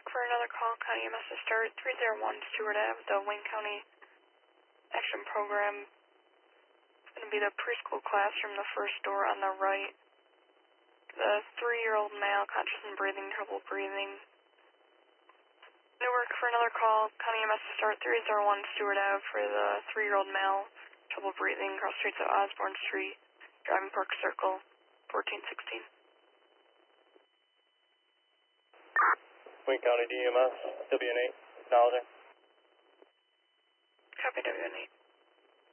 for another call, County EMS to start 301 Stewart Ave, the Wayne County Action Program. It's going to be the preschool classroom, the first door on the right. The 3-year-old male, conscious and breathing, trouble breathing. Newark for another call, County EMS to start 301 Stewart Ave for the 3-year-old male, trouble breathing, cross streets of Osborne Street, driving Park Circle, 1416. Wayne County DMS, WN8, acknowledging. Copy WN8.